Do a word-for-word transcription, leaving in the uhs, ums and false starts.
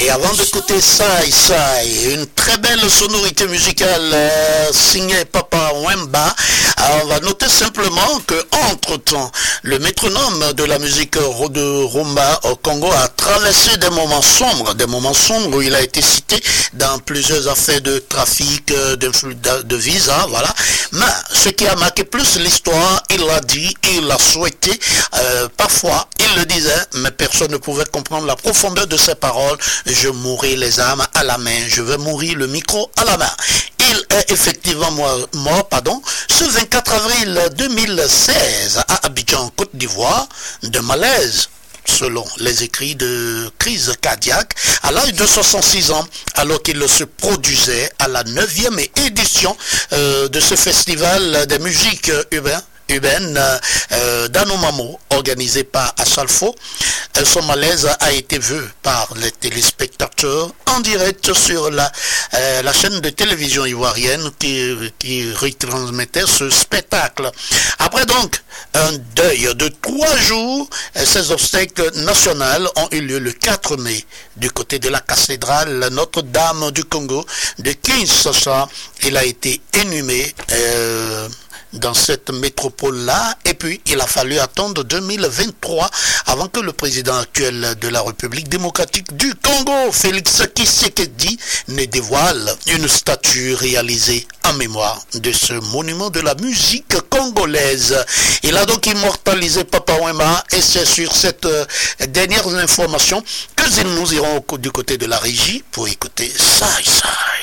Et avant d'écouter Sai Sai, une très belle sonorité musicale euh, signée Papa Wemba, on va noter simplement que entre-temps, le métronome de la musique de rumba au Congo a traversé des moments sombres, des moments sombres où il a été cité dans plusieurs affaires de trafic, de, de visa, voilà. Mais ce qui a marqué plus l'histoire, il l'a dit, il l'a souhaité, euh, parfois il le disait, mais personne ne pouvait comprendre la profondeur de ses paroles. Je mourrai les armes à la main, je vais mourir le micro à la main. Il est effectivement mort, mort pardon, ce vingt-quatre avril deux mille seize à Abidjan, Côte d'Ivoire, de malaise, selon les écrits de crise cardiaque, à l'âge de soixante-six ans, alors qu'il se produisait à la neuvième édition euh, de ce festival des musiques urbaines. urbaine euh, d'Anomamo, organisé par Asalfo. Euh, son malaise a été vu par les téléspectateurs en direct sur la, euh, la chaîne de télévision ivoirienne qui, qui retransmettait ce spectacle. Après donc un deuil de trois jours, euh, ces obsèques nationales ont eu lieu le quatre mai du côté de la cathédrale Notre-Dame du Congo de Kinshasa. Il a été inhumé euh, dans cette métropole-là, et puis il a fallu attendre deux mille vingt-trois avant que le président actuel de la République démocratique du Congo, Félix Tshisekedi, ne dévoile une statue réalisée en mémoire de ce monument de la musique congolaise. Il a donc immortalisé Papa Wemba, et c'est sur cette euh, dernière information que nous irons du côté de la régie pour écouter Sai Sai.